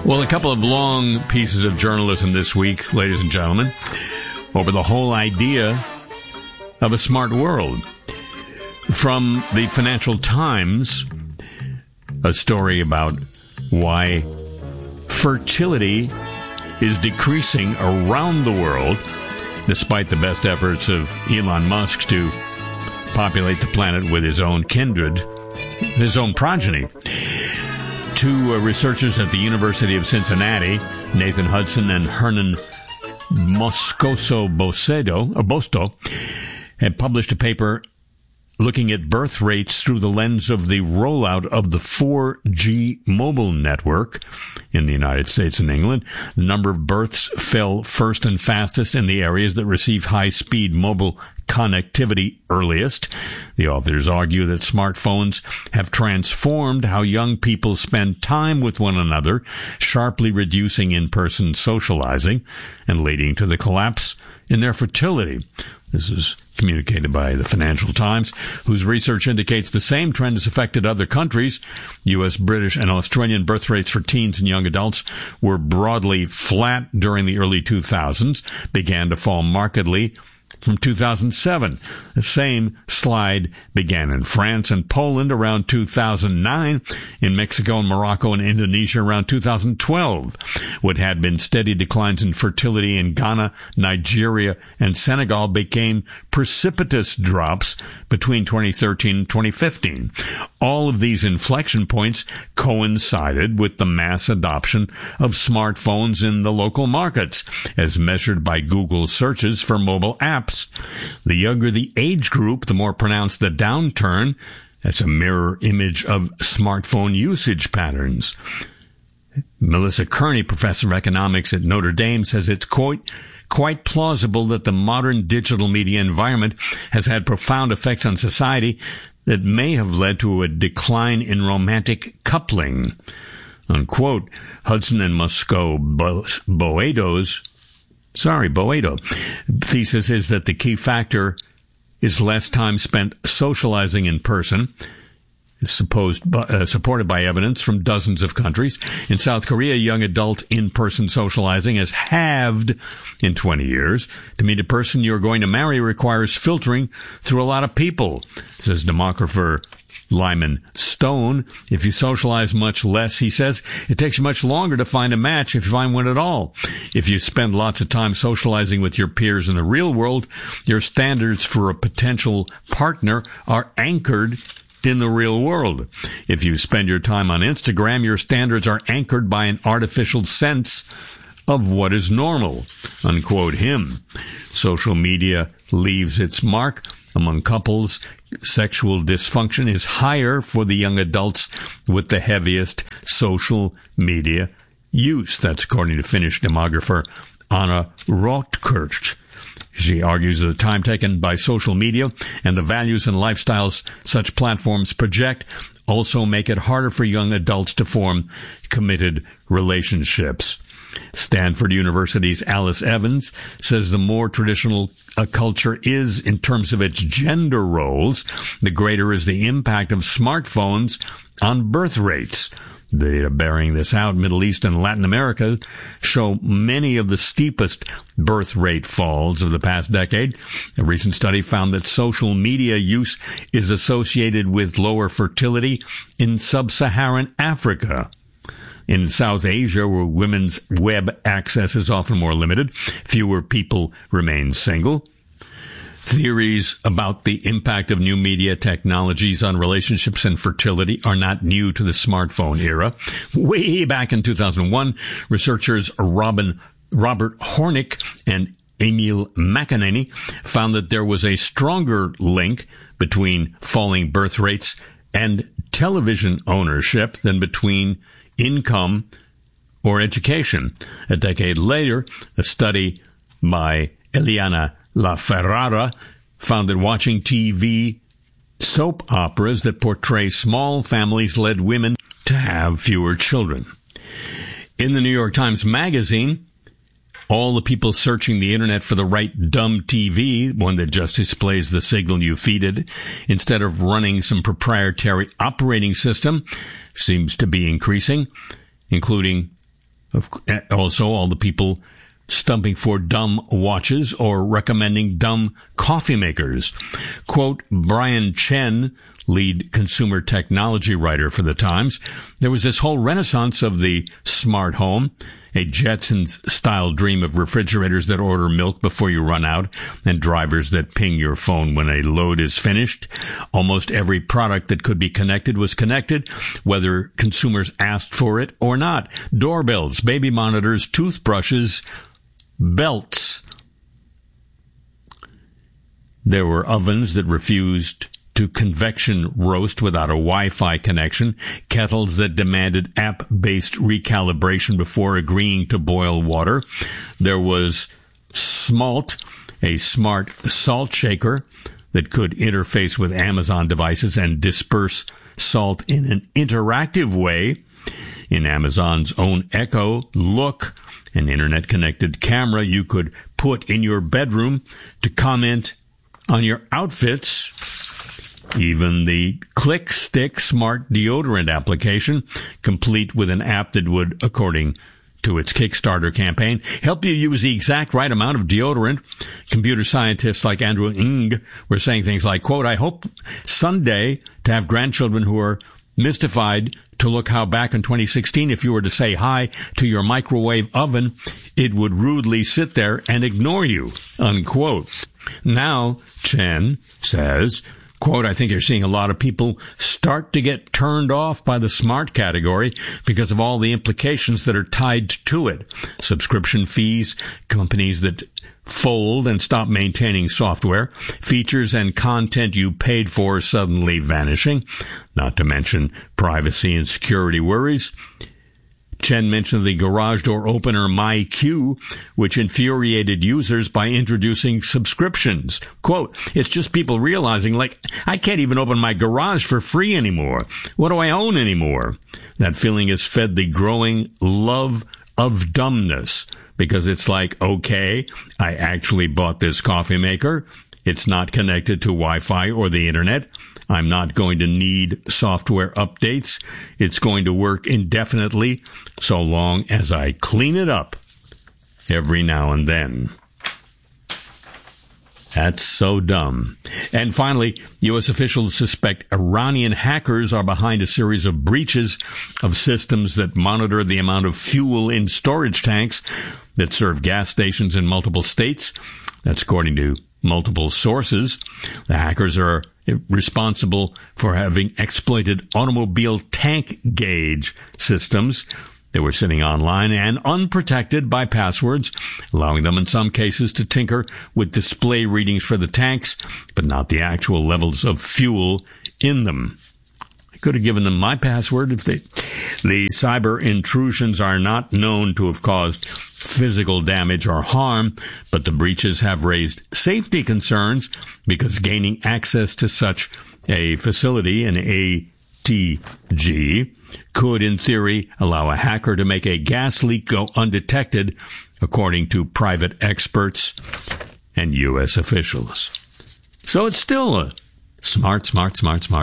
Well, a couple of long pieces of journalism this week, ladies and gentlemen, over the whole idea of a smart world. From the Financial Times, a story about why fertility is decreasing around the world, despite the best efforts of Elon Musk to populate the planet with his own kindred, his own progeny. Two researchers at the University of Cincinnati, Nathan Hudson and Hernan Moscoso Bosto, had published a paper looking at birth rates through the lens of the rollout of the 4G mobile network in the United States and England. The number of births fell first and fastest in the areas that receive high-speed mobile connectivity earliest. The authors argue that smartphones have transformed how young people spend time with one another, sharply reducing in-person socializing and leading to the collapse in their fertility. This is communicated by the Financial Times, whose research indicates the same trend has affected other countries. U.S., British, and Australian birth rates for teens and young adults were broadly flat during the early 2000s, began to fall markedly from 2007. The same slide began in France and Poland around 2009, in Mexico and Morocco and Indonesia around 2012. What had been steady declines in fertility in Ghana, Nigeria, and Senegal became precipitous drops between 2013 and 2015. All of these inflection points coincided with the mass adoption of smartphones in the local markets, as measured by Google searches for mobile apps. The younger the age group, the more pronounced the downturn. That's a mirror image of smartphone usage patterns. Melissa Kearney, professor of economics at Notre Dame, says it's quite plausible that the modern digital media environment has had profound effects on society that may have led to a decline in romantic coupling. Unquote. Hudson and Boedo's thesis is that the key factor is less time spent socializing in person, supported by evidence from dozens of countries. In South Korea, young adult in-person socializing has halved in 20 years. To meet a person you're going to marry requires filtering through a lot of people, says demographer Lyman Stone. If you socialize much less, he says, it takes you much longer to find a match if you find one at all. If you spend lots of time socializing with your peers in the real world, your standards for a potential partner are anchored in the real world. If you spend your time on Instagram, your standards are anchored by an artificial sense of what is normal. Unquote him. Social media leaves its mark among couples. Sexual dysfunction is higher for the young adults with the heaviest social media use. That's according to Finnish demographer Anna Rotkirch. She argues that the time taken by social media and the values and lifestyles such platforms project also make it harder for young adults to form committed relationships. Stanford University's Alice Evans says the more traditional a culture is in terms of its gender roles, the greater is the impact of smartphones on birth rates. The data bearing this out, Middle East and Latin America show many of the steepest birth rate falls of the past decade. A recent study found that social media use is associated with lower fertility in sub-Saharan Africa. In South Asia, where women's web access is often more limited, fewer people remain single. Theories about the impact of new media technologies on relationships and fertility are not new to the smartphone era. Way back in 2001, researchers Robert Hornick and Emil McEnany found that there was a stronger link between falling birth rates and television ownership than between income or education. A decade later, a study by Eliana LaFerrara found that watching TV soap operas that portray small families led women to have fewer children. In the New York Times Magazine, all the people searching the internet for the right dumb TV, one that just displays the signal you feed it, instead of running some proprietary operating system, seems to be increasing, including Also, all the people stumping for dumb watches or recommending dumb coffee makers. Quote, Brian Chen, lead consumer technology writer for the Times, there was this whole renaissance of the smart home, a Jetsons-style dream of refrigerators that order milk before you run out and drivers that ping your phone when a load is finished. Almost every product that could be connected was connected, whether consumers asked for it or not. Doorbells, baby monitors, toothbrushes, belts. There were ovens that refused to convection roast without a Wi-Fi connection, kettles that demanded app-based recalibration before agreeing to boil water. There was Smalt, a smart salt shaker that could interface with Amazon devices and disperse salt in an interactive way. In Amazon's own Echo, Look, an internet-connected camera you could put in your bedroom to comment on your outfits. Even the Click Stick smart deodorant application, complete with an app that would, according to its Kickstarter campaign, help you use the exact right amount of deodorant. Computer scientists like Andrew Ng were saying things like, quote, I hope someday to have grandchildren who are mystified to look how back in 2016, if you were to say hi to your microwave oven, it would rudely sit there and ignore you, unquote. Now, Chen says, quote, I think you're seeing a lot of people start to get turned off by the smart category because of all the implications that are tied to it. Subscription fees, companies that fold and stop maintaining software, features and content you paid for suddenly vanishing, not to mention privacy and security worries. Chen mentioned the garage door opener MyQ, which infuriated users by introducing subscriptions. Quote, it's just people realizing, like, I can't even open my garage for free anymore. What do I own anymore? That feeling has fed the growing love of dumbness, because it's like, okay, I actually bought this coffee maker. It's not connected to Wi-Fi or the internet. I'm not going to need software updates. It's going to work indefinitely so long as I clean it up every now and then. That's so dumb. And finally, U.S. officials suspect Iranian hackers are behind a series of breaches of systems that monitor the amount of fuel in storage tanks that serve gas stations in multiple states. That's according to multiple sources. The hackers are responsible for having exploited automobile tank gauge systems that were sitting online and unprotected by passwords, allowing them in some cases to tinker with display readings for the tanks, but not the actual levels of fuel in them. I could have given them my password if they... The cyber intrusions are not known to have caused physical damage or harm, but the breaches have raised safety concerns because gaining access to such a facility, an ATG, could, in theory, allow a hacker to make a gas leak go undetected, according to private experts and U.S. officials. So it's still a smart